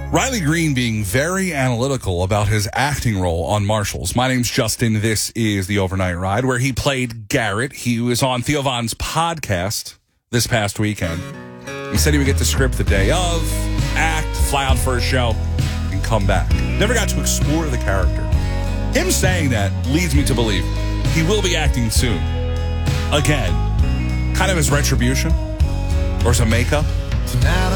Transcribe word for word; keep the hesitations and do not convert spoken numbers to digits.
Riley Green being very analytical about his acting role on Marshalls. My name's Justin. This is The Overnight Ride, where he played Garrett. He was on Theo Von's podcast this past weekend. He said he would get the script the day of, act, fly out for a show, and come back. Never got to explore the character. Him saying that leads me to believe he will be acting soon. Again, kind of as retribution or as a makeup.